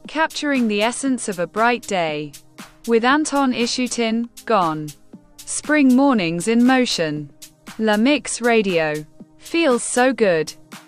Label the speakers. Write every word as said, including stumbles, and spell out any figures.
Speaker 1: Capturing the essence of a bright day. With Anton Ishutin, Gone. Spring mornings in motion. La Mix Radio. Feels so good.